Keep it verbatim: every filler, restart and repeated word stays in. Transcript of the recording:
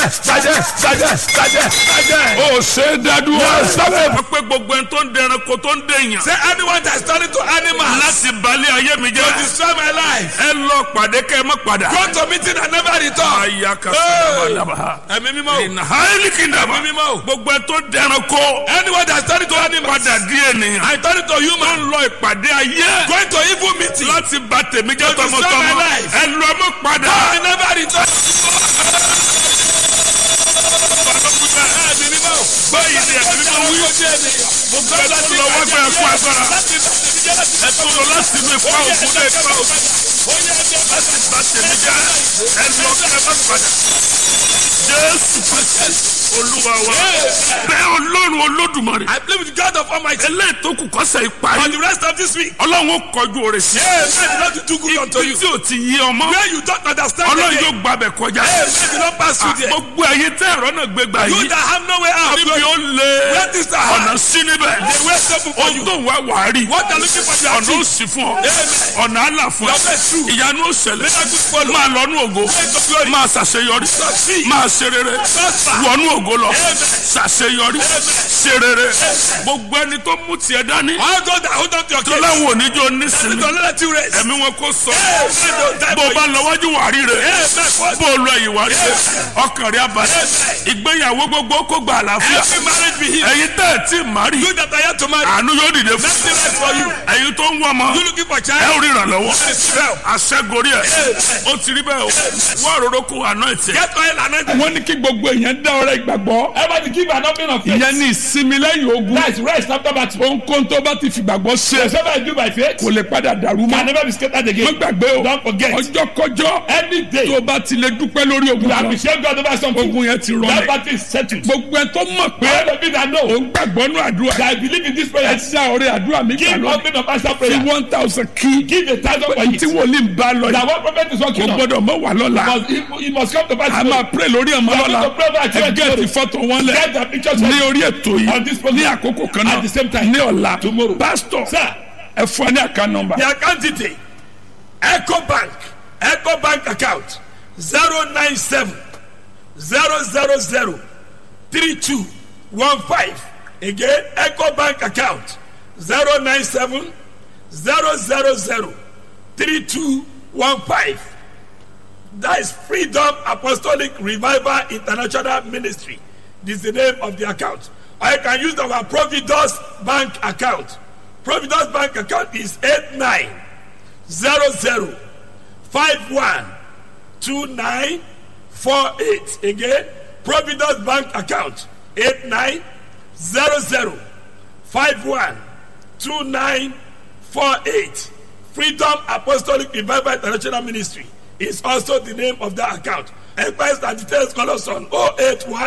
bàjẹ́ bàjẹ́ bàjẹ́ bàjẹ́ bàjẹ́. ó ṣe é dádúró. Yes, stop it. wọ́n pé gbogbo ẹni tó ń dẹranko tó ń dèèyàn. Say anyone that is turning to animals láti balẹ̀ ayé mi to jẹ́. destroy my life. ẹ lọ pàdé kẹ́ ẹ má padà. Go to meeting and never return. àyà kan Hey. sábà. Ẹ̀mí mímọ́ o. ìnà háìlì kìndàmà. Ẹ̀mí mímọ́ o. gbogbo ẹ tó dẹranko. Anyone that is turning to animals. padà di ènìyàn. I turn to máa human. ń lọ ìpàdé ayé. Going to evil meeting. láti bà tèmi jẹ́ To destroy tọmọtọmọ. my life. ẹ lọ mọ́ padà. I never return. Ẹ̀mí mímọ́ o. báyìí ni ẹ̀mí mímọ́ wí. gbogbo ẹ tó lọ wá gbé ẹkú agbára. ẹ tó lọ láti inú ipa òkú dé ipa òkú. láti bà tèmi jẹ́ ẹ lọ kí ẹ má padà. Jésù Olúwa wa. bẹ́ẹ̀ Ọlọ́run Olódùmarè. I play with God of Almighty. eléyìí tó kù kọ́sẹ̀ ìparí. For the rest of this week. Ọlọ́run ó kọjú oore sí. Amen. Not to do good unto ibi you. tí o ti yí ọmọ. Where you don't understand Ọlọ́run again. yóò gbàbẹ̀ kọjá. Amen. Do not pass through there. gbogbo ẹ̀yin tẹ́ ẹ̀rọ náà gbé gbà You yìí. that have no way out. níbi ó lé Where is the ọ̀nà heart? sí níbẹ̀. The way is open for ohun you. tó ń wá wàá rí. What are looking for your ọ̀nà ó achieve? sì fún ọ. Amen. ọ̀nà àlà fún ọ. Your best true. ìyanu ó ṣẹlẹ̀. Miracles follow. máa lọ́nú ògo. glory. máa ṣàṣeyọrí. Succeed. máa ṣe rere. Prosper. wọnú ògo lọ. Amen. ṣàṣeyọrí. ṣe rere. gbogbo ẹni tó mú tiẹ̀ dání. All those that hold on to your tó case. láwọn oníjó nísìnyí. Don't let you rest. ẹ̀mí wọn kò sọ. Amen. Don't die bó o for bá you. lọ wájú wàá rí rẹ̀. Amen. bó o lọ ìwà rí rẹ̀. ọkàn rẹ̀ abalẹ̀. ìgbéyàwó gbogbo kó gba àlàáfíà. Every marriage be healed. ẹ̀yin tẹ́ ẹ̀ tí ì má rí. You that are yet to marry. àánú yóò dìde fún. Nothing right for you. ẹ̀yin tó ń wọ ọmọ. You looking for ẹ child. ò rí ìrànlọ́wọ́. Well, aṣẹ́gorí ẹ̀. ó ti rí bẹ́ẹ̀ o. wọ́n àròrò kó àná ẹ̀ tiẹ̀. get oil and anointing. wọ́n ní kí gbogbo èèyàn dá ọrẹ ìgbàgbọ́. Everybody give an offering of faith. ìyẹn ní ìsinmi lẹ́yìn ogun. That is rest after battle. ohunkóhun tó bá ti fìgbàgbọ́ ṣe. Whatever I do by faith kò lè padà dàrú can mọ́. never be scattered má again. gbàgbé o. Don't forget. ọjọ́ kọjọ́. Any day tó bá ti lè dúpẹ́ lórí ogun you kan. appreciate God over something. ogun yẹn ti That rọlẹ̀. battle is settled. gbogbo ẹ tó mọ̀ pé. All the people that know òun gbàgbọ́ nù àdúrà. that I believe in this prayer. ẹ dá ọrẹ àdúrà mi gbà Give lónìí. offering of answer fi prayer. one thousand kí. Give a thousand for tí it. wòlíì ń bá lọ That yìí. one prophet is kò working on. gbọ́dọ̀ mọ́ wà lọ́la. Must, he, he must come to pass. a máa pray lórí ọmọ We are lọ́la. going to pray about ẹ church gẹ́ẹ̀tì fọ́tò wọn lẹ̀. Get the pictures ní ready. orí ètò yìí. On this program. ní àkókò kan náà. At the same time. ní ọ̀la. Tomorrow. pásítọ̀ Sir, ẹ fún ẹ ní àká nọ́mbà. the account detail Eco Bank Eco Bank account zero nine seven zero zero zero three two one five. Again, Eco Bank account zero nine seven zero zero zero three two one five. That is Freedom Apostolic Revival International Ministry. This is the name of the account. Or you can use our Providence Bank account. Providence Bank account is eight nine zero zero five one two nine four eight. Again, Providence Bank account eight nine zero zero five one two nine four eight. Freedom Apostolic Revival International Ministry is also the name of that account. Enquiries and details call us on oh eight one